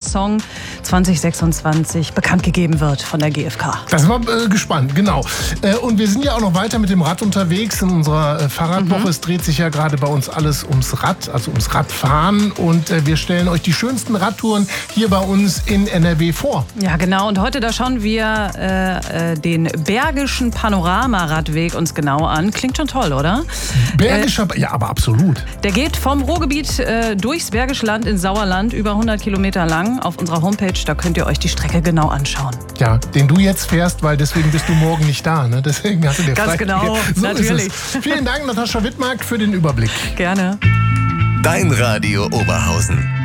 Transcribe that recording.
Song 2026 bekannt gegeben wird von der GfK. Das war gespannt, genau. Und wir sind ja auch noch weiter mit dem Rad unterwegs in unserer Fahrradwoche. Es dreht sich ja gerade bei uns alles ums Rad, also ums Radfahren. Und wir stellen euch die schönsten Radtouren hier bei uns in NRW vor. Ja, genau. Und heute, da schauen wir den Bergischen Panorama-Radweg uns genau an. Klingt schon toll, oder? Bergischer, ja, aber absolut. Der geht vom Ruhrgebiet durchs Bergische Land ins Sauerland, über 100 Kilometer lang. Auf unserer Homepage, da könnt ihr euch die Strecke genau anschauen. Ja, den du jetzt fährst, weil deswegen bist du morgen nicht da. Ne? Deswegen hast du dir Ganz genau, so natürlich. Ist es. Vielen Dank, Natascha Wittmark, für den Überblick. Gerne. Dein Radio Oberhausen.